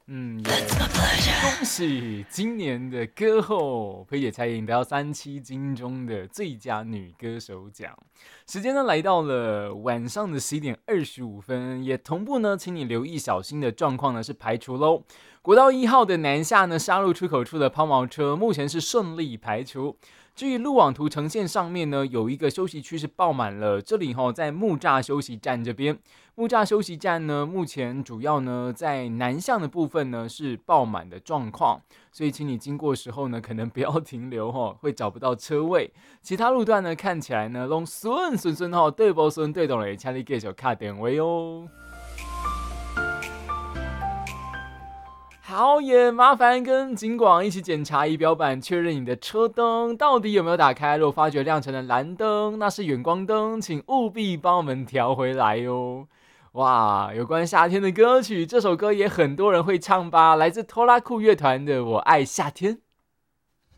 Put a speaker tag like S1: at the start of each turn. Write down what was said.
S1: 也恭喜今年的歌后裴姐才赢得到3期金钟的最佳女歌手奖。时间呢来到了晚上的11:25，也同步呢，请你留意小心的状况呢是排除喽。国道1号的南下呢沙鹿出口处的抛锚车目前是顺利排除。至于路网图呈现上面呢，有一个休息区是爆满了，这里在木栅休息站这边。木栅休息站呢，目前主要呢在南向的部分呢是爆满的状况，所以请你经过的时候呢，可能不要停留会找不到车位。其他路段呢看起来呢都顺对不顺对懂了，请你继续卡点位哦。好，也麻烦跟警广一起检查仪表板，确认你的车灯到底有没有打开。如果发觉亮成了蓝灯，那是远光灯，请务必帮我们调回来哦。哇，有关夏天的歌曲，这首歌也很多人会唱吧？来自拖拉库乐团的《我爱夏天》。